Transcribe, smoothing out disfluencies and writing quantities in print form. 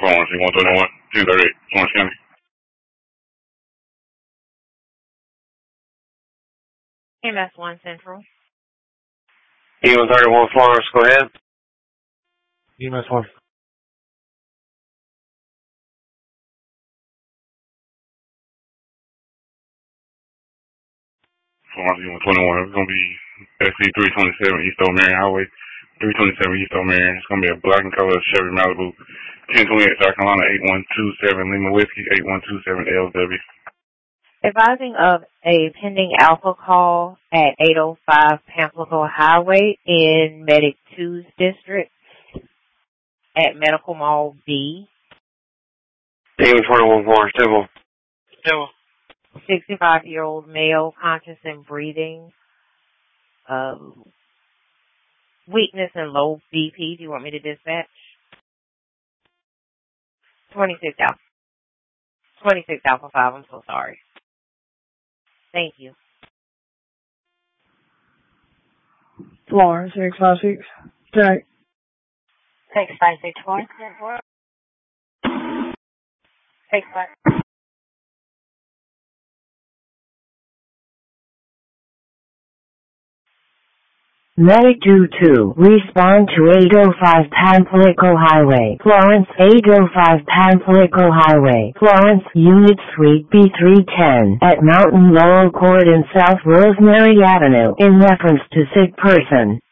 Florence, 131, 1038, Florence County. EMS 1 Central. E131 Florence, go ahead. EMS 1. Florence, 121. It's going to be SC 327 East Old Marion Highway, 327 East Old Marion. It's going to be a black and color Chevy Malibu, 1028 South Carolina, 8127 Lima Whiskey, 8127 LW. Advising of a pending alpha call at 805 Pamplico Highway in Medic 2's district at Medical Mall B. E121 Florence, Temple. 65-year-old male, conscious and breathing, weakness and low BP. Do you want me to dispatch? 26 Alpha 5, I'm so sorry. Thank you. Florence, 656. Jack. 656 Florence. 656. Medic 22, respond to 805 Pamplico Highway, Florence, 805 Pamplico Highway, Florence, Unit Suite B310, at Mountain Laurel Court in South Rosemary Avenue, in reference to sick person.